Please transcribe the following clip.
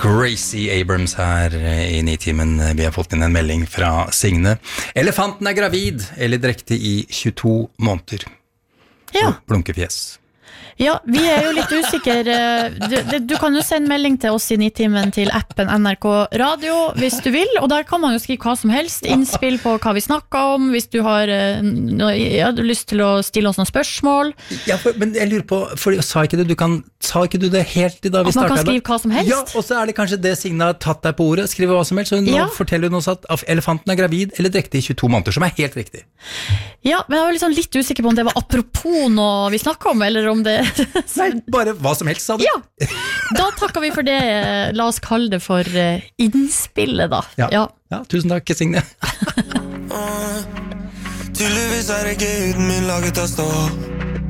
Gracie Abrams her i Nitimen. Vi har fått inn en melding fra Signe. Elefanten gravid, eller drektig i 22 måneder. Ja. Blunkefjes. Ja, vi jo litt usikre. Du kan jo sende melding til oss i Nitimen til appen NRK Radio hvis du vil, og der kan man jo skrive hva som helst, innspill på hva vi snakker om, hvis du har du har lyst til å stille oss noen spørsmål. Ja, men jeg lurer på, for sa ikke du det helt i dag vi startet? At man kan skrive hva som helst? Ja, og så det kanskje det Signe har tatt deg på ordet, skrive hva som helst, så nå forteller hun oss at elefanten gravid eller drektig i 22 måneder, som helt riktig. Ja, men jeg var liksom litt usikker på om det var apropos noe vi snakket om, eller om det Nei, bare hva som helst, sa du. Ja, da takker vi for det. La oss kalle det for innspillet da. Ja, tusen takk, Signe. Tydeligvis det ikke uten min laget å stå.